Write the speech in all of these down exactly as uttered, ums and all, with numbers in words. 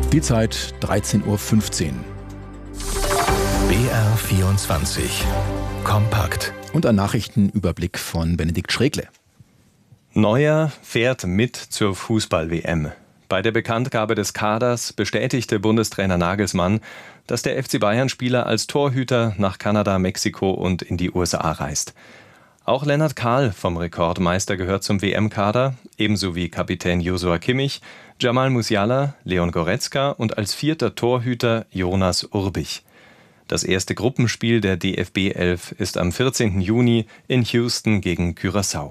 Die Zeit dreizehn Uhr fünfzehn. B R vierundzwanzig. Kompakt. Und ein Nachrichtenüberblick von Benedikt Schregle. Neuer fährt mit zur Fußball-W M. Bei der Bekanntgabe des Kaders bestätigte Bundestrainer Nagelsmann, dass der F C Bayern-Spieler als Torhüter nach Kanada, Mexiko und in die U S A reist. Auch Lennart Kahl vom Rekordmeister gehört zum W M-Kader, ebenso wie Kapitän Joshua Kimmich, Jamal Musiala, Leon Goretzka und als vierter Torhüter Jonas Urbich. Das erste Gruppenspiel der D F B elf ist am vierzehnten Juni in Houston gegen Curaçao.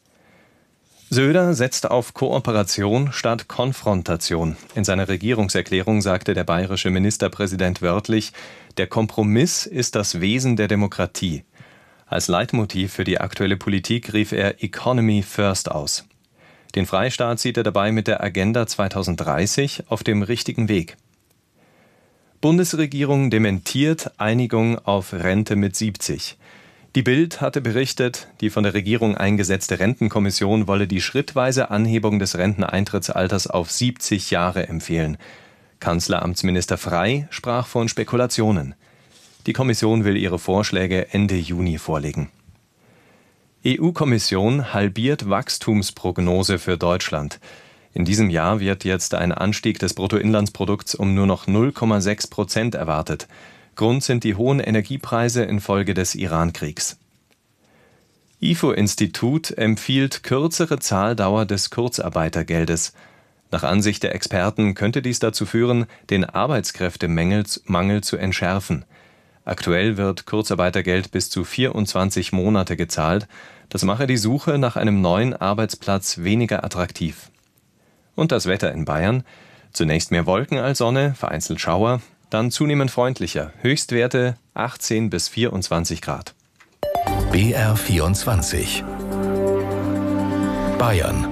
Söder setzt auf Kooperation statt Konfrontation. In seiner Regierungserklärung sagte der bayerische Ministerpräsident wörtlich, der Kompromiss ist das Wesen der Demokratie. Als Leitmotiv für die aktuelle Politik rief er Economy First aus. Den Freistaat sieht er dabei mit der Agenda zweitausenddreißig auf dem richtigen Weg. Bundesregierung dementiert Einigung auf Rente mit siebzig. Die Bild hatte berichtet, die von der Regierung eingesetzte Rentenkommission wolle die schrittweise Anhebung des Renteneintrittsalters auf siebzig Jahre empfehlen. Kanzleramtsminister Frey sprach von Spekulationen. Die Kommission will ihre Vorschläge Ende Juni vorlegen. E U-Kommission halbiert Wachstumsprognose für Deutschland. In diesem Jahr wird jetzt ein Anstieg des Bruttoinlandsprodukts um nur noch null Komma sechs Prozent erwartet. Grund sind die hohen Energiepreise infolge des Iran-Kriegs. I F O-Institut empfiehlt kürzere Zahldauer des Kurzarbeitergeldes. Nach Ansicht der Experten könnte dies dazu führen, den Arbeitskräftemangel Mangel zu entschärfen. Aktuell wird Kurzarbeitergeld bis zu vierundzwanzig Monate gezahlt. Das mache die Suche nach einem neuen Arbeitsplatz weniger attraktiv. Und das Wetter in Bayern? Zunächst mehr Wolken als Sonne, vereinzelt Schauer, dann zunehmend freundlicher. Höchstwerte achtzehn bis vierundzwanzig Grad. B R vierundzwanzig. Bayern.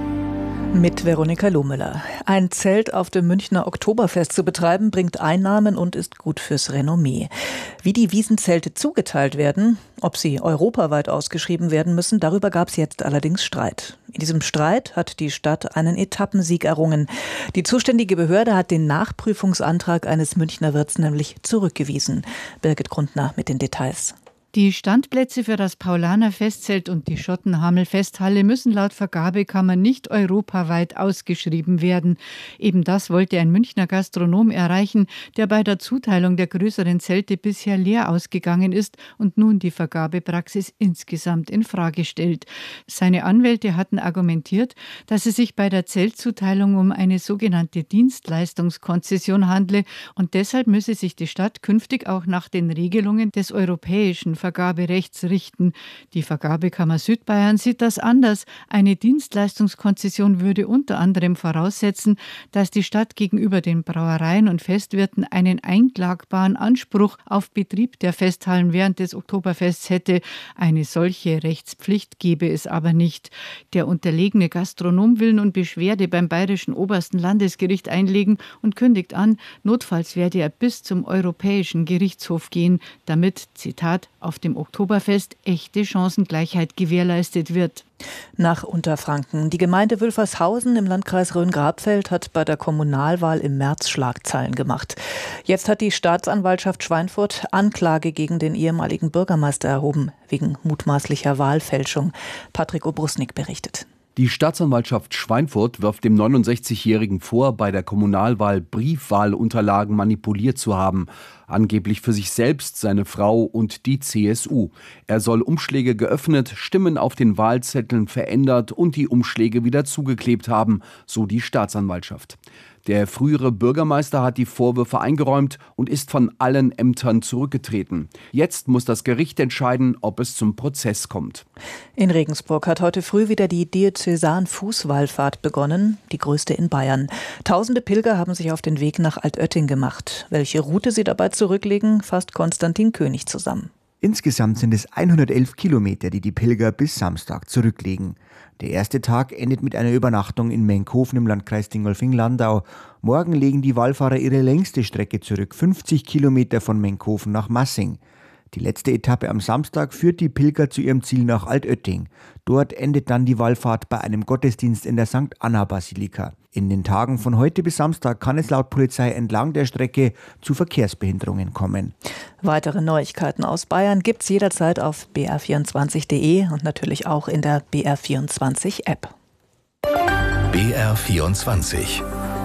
Mit Veronika Lohmüller. Ein Zelt auf dem Münchner Oktoberfest zu betreiben, bringt Einnahmen und ist gut fürs Renommee. Wie die Wiesenzelte zugeteilt werden, ob sie europaweit ausgeschrieben werden müssen, darüber gab es jetzt allerdings Streit. In diesem Streit hat die Stadt einen Etappensieg errungen. Die zuständige Behörde hat den Nachprüfungsantrag eines Münchner Wirts nämlich zurückgewiesen. Birgit Grundner mit den Details. Die Standplätze für das Paulaner Festzelt und die Schottenhamel-Festhalle müssen laut Vergabekammer nicht europaweit ausgeschrieben werden. Eben das wollte ein Münchner Gastronom erreichen, der bei der Zuteilung der größeren Zelte bisher leer ausgegangen ist und nun die Vergabepraxis insgesamt in Frage stellt. Seine Anwälte hatten argumentiert, dass es sich bei der Zeltzuteilung um eine sogenannte Dienstleistungskonzession handle und deshalb müsse sich die Stadt künftig auch nach den Regelungen des europäischen Vergaberechts richten. Die Vergabekammer Südbayern sieht das anders. Eine Dienstleistungskonzession würde unter anderem voraussetzen, dass die Stadt gegenüber den Brauereien und Festwirten einen einklagbaren Anspruch auf Betrieb der Festhallen während des Oktoberfests hätte. Eine solche Rechtspflicht gebe es aber nicht. Der unterlegene Gastronom will nun Beschwerde beim Bayerischen Obersten Landesgericht einlegen und kündigt an, notfalls werde er bis zum Europäischen Gerichtshof gehen, damit, Zitat, auf dem Oktoberfest echte Chancengleichheit gewährleistet wird. Nach Unterfranken. Die Gemeinde Wülfershausen im Landkreis Rhön-Grabfeld hat bei der Kommunalwahl im März Schlagzeilen gemacht. Jetzt hat die Staatsanwaltschaft Schweinfurt Anklage gegen den ehemaligen Bürgermeister erhoben, wegen mutmaßlicher Wahlfälschung. Patrick Obrusnik berichtet. Die Staatsanwaltschaft Schweinfurt wirft dem neunundsechzigjährigen vor, bei der Kommunalwahl Briefwahlunterlagen manipuliert zu haben. Angeblich für sich selbst, seine Frau und die C S U. Er soll Umschläge geöffnet, Stimmen auf den Wahlzetteln verändert und die Umschläge wieder zugeklebt haben, so die Staatsanwaltschaft. Der frühere Bürgermeister hat die Vorwürfe eingeräumt und ist von allen Ämtern zurückgetreten. Jetzt muss das Gericht entscheiden, ob es zum Prozess kommt. In Regensburg hat heute früh wieder die Diözesan-Fußwallfahrt begonnen, die größte in Bayern. Tausende Pilger haben sich auf den Weg nach Altötting gemacht. Welche Route sie dabei zurücklegen, fasst Konstantin König zusammen. Insgesamt sind es hundertelf Kilometer, die die Pilger bis Samstag zurücklegen. Der erste Tag endet mit einer Übernachtung in Menkhofen im Landkreis Dingolfing-Landau. Morgen legen die Wallfahrer ihre längste Strecke zurück, fünfzig Kilometer von Menkhofen nach Massing. Die letzte Etappe am Samstag führt die Pilger zu ihrem Ziel nach Altötting. Dort endet dann die Wallfahrt bei einem Gottesdienst in der Sankt Anna-Basilika. In den Tagen von heute bis Samstag kann es laut Polizei entlang der Strecke zu Verkehrsbehinderungen kommen. Weitere Neuigkeiten aus Bayern gibt's jederzeit auf b r vierundzwanzig punkt de und natürlich auch in der B R vierundzwanzig App. B R vierundzwanzig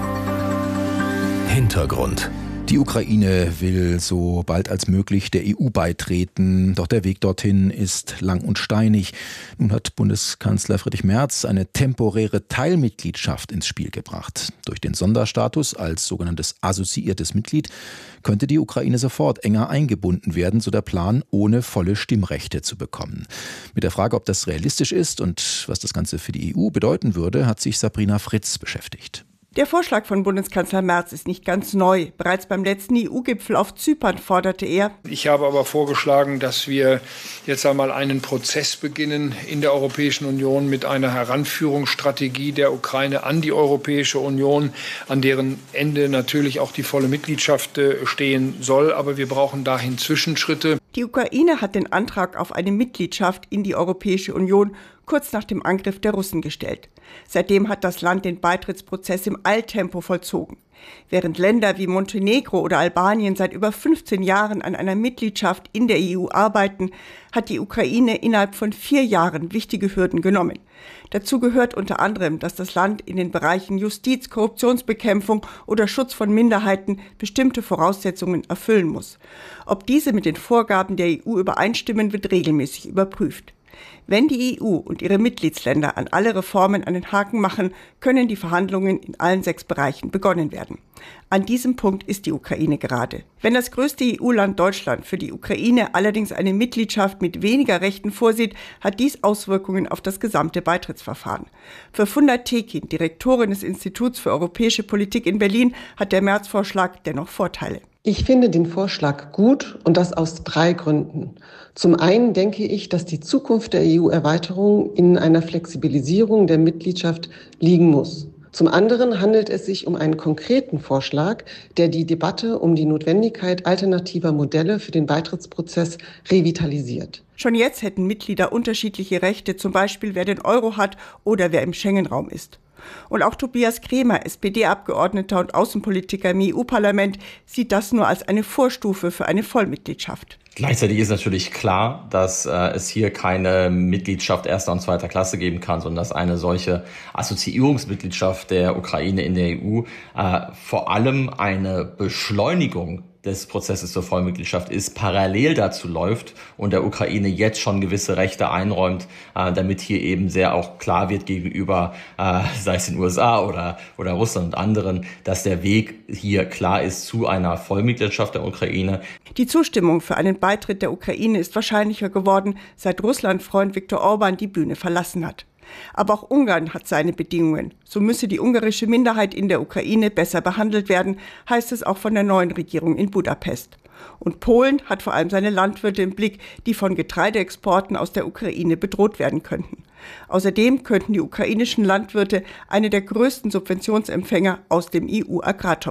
Hintergrund. Die Ukraine will so bald als möglich der E U beitreten, doch der Weg dorthin ist lang und steinig. Nun hat Bundeskanzler Friedrich Merz eine temporäre Teilmitgliedschaft ins Spiel gebracht. Durch den Sonderstatus als sogenanntes assoziiertes Mitglied könnte die Ukraine sofort enger eingebunden werden, so der Plan, ohne volle Stimmrechte zu bekommen. Mit der Frage, ob das realistisch ist und was das Ganze für die E U bedeuten würde, hat sich Sabrina Fritz beschäftigt. Der Vorschlag von Bundeskanzler Merz ist nicht ganz neu. Bereits beim letzten E U-Gipfel auf Zypern forderte er: Ich habe aber vorgeschlagen, dass wir jetzt einmal einen Prozess beginnen in der Europäischen Union mit einer Heranführungsstrategie der Ukraine an die Europäische Union, an deren Ende natürlich auch die volle Mitgliedschaft stehen soll. Aber wir brauchen dahin Zwischenschritte. Die Ukraine hat den Antrag auf eine Mitgliedschaft in die Europäische Union kurz nach dem Angriff der Russen gestellt. Seitdem hat das Land den Beitrittsprozess im Eiltempo vollzogen. Während Länder wie Montenegro oder Albanien seit über fünfzehn Jahren an einer Mitgliedschaft in der E U arbeiten, hat die Ukraine innerhalb von vier Jahren wichtige Hürden genommen. Dazu gehört unter anderem, dass das Land in den Bereichen Justiz, Korruptionsbekämpfung oder Schutz von Minderheiten bestimmte Voraussetzungen erfüllen muss. Ob diese mit den Vorgaben der E U übereinstimmen, wird regelmäßig überprüft. Wenn die E U und ihre Mitgliedsländer an alle Reformen einen Haken machen, können die Verhandlungen in allen sechs Bereichen begonnen werden. An diesem Punkt ist die Ukraine gerade. Wenn das größte E U-Land Deutschland für die Ukraine allerdings eine Mitgliedschaft mit weniger Rechten vorsieht, hat dies Auswirkungen auf das gesamte Beitrittsverfahren. Für Funda Tekin, Direktorin des Instituts für Europäische Politik in Berlin, hat der Merz-Vorschlag dennoch Vorteile. Ich finde den Vorschlag gut und das aus drei Gründen. Zum einen denke ich, dass die Zukunft der E U-Erweiterung in einer Flexibilisierung der Mitgliedschaft liegen muss. Zum anderen handelt es sich um einen konkreten Vorschlag, der die Debatte um die Notwendigkeit alternativer Modelle für den Beitrittsprozess revitalisiert. Schon jetzt hätten Mitglieder unterschiedliche Rechte, zum Beispiel wer den Euro hat oder wer im Schengen-Raum ist. Und auch Tobias Kremer, S P D-Abgeordneter und Außenpolitiker im E U-Parlament, sieht das nur als eine Vorstufe für eine Vollmitgliedschaft. Gleichzeitig ist natürlich klar, dass äh, es hier keine Mitgliedschaft erster und zweiter Klasse geben kann, sondern dass eine solche Assoziierungsmitgliedschaft der Ukraine in der E U äh, vor allem eine Beschleunigung des Prozesses zur Vollmitgliedschaft ist, parallel dazu läuft und der Ukraine jetzt schon gewisse Rechte einräumt, äh, damit hier eben sehr auch klar wird gegenüber, äh, sei es den U S A oder, oder Russland und anderen, dass der Weg hier klar ist zu einer Vollmitgliedschaft der Ukraine. Die Zustimmung für einen Beitritt der Ukraine ist wahrscheinlicher geworden, seit Russland-Freund Viktor Orban die Bühne verlassen hat. Aber auch Ungarn hat seine Bedingungen. So müsse die ungarische Minderheit in der Ukraine besser behandelt werden, heißt es auch von der neuen Regierung in Budapest. Und Polen hat vor allem seine Landwirte im Blick, die von Getreideexporten aus der Ukraine bedroht werden könnten. Außerdem könnten die ukrainischen Landwirte eine der größten Subventionsempfänger aus dem E U-Agrartopf